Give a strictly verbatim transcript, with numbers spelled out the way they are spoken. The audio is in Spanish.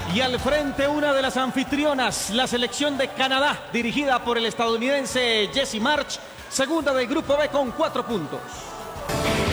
Y al frente una de las anfitrionas, la selección de Canadá, dirigida por el estadounidense Jesse March, segunda del Grupo B con cuatro puntos.